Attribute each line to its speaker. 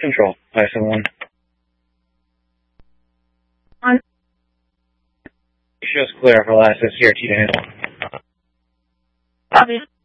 Speaker 1: Control, ISO-1.
Speaker 2: On.
Speaker 1: Shows clear for last SCRT to handle.
Speaker 2: Copy.